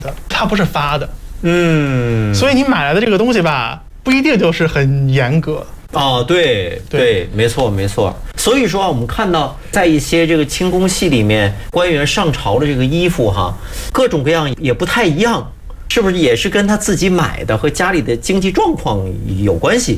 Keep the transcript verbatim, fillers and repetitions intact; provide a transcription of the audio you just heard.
的，它不是发的。 嗯， 所以你买来的这个东西吧，不一定就是很严格。 哦，对对，没错没错。所以说啊，我们看到在一些这个清宫戏里面，官员上朝的这个衣服哈，各种各样也不太一样，是不是也是跟他自己买的和家里的经济状况有关系？